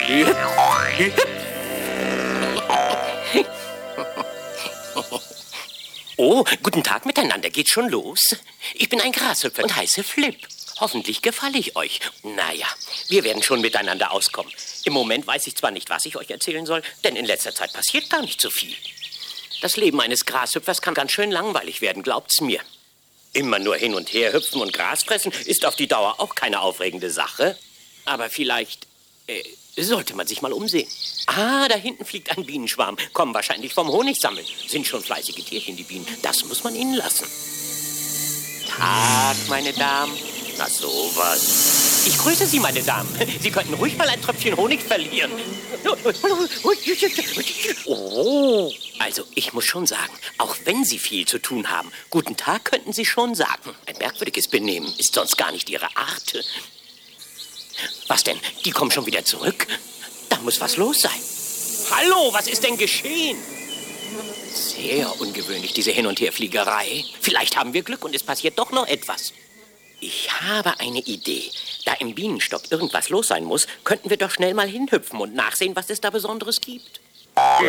Oh, guten Tag miteinander. Geht's schon los? Ich bin ein Grashüpfer und heiße Flip. Hoffentlich gefalle ich euch. Naja, wir werden schon miteinander auskommen. Im Moment weiß ich zwar nicht, was ich euch erzählen soll, denn in letzter Zeit passiert gar nicht so viel. Das Leben eines Grashüpfers kann ganz schön langweilig werden, glaubt's mir. Immer nur hin und her hüpfen und Gras fressen ist auf die Dauer auch keine aufregende Sache. Aber vielleicht sollte man sich mal umsehen. Ah, da hinten fliegt ein Bienenschwarm. Kommen wahrscheinlich vom Honig sammeln. Sind schon fleißige Tierchen, die Bienen. Das muss man ihnen lassen. Tag, meine Damen. Na sowas. Ich grüße Sie, meine Damen. Sie könnten ruhig mal ein Tröpfchen Honig verlieren. Oh, also ich muss schon sagen, auch wenn Sie viel zu tun haben, guten Tag könnten Sie schon sagen. Ein merkwürdiges Benehmen ist sonst gar nicht Ihre Art. Was denn? Die kommen schon wieder zurück? Da muss was los sein. Hallo, was ist denn geschehen? Sehr ungewöhnlich, diese Hin- und Herfliegerei. Vielleicht haben wir Glück und es passiert doch noch etwas. Ich habe eine Idee. Da im Bienenstock irgendwas los sein muss, könnten wir doch schnell mal hinhüpfen und nachsehen, was es da Besonderes gibt.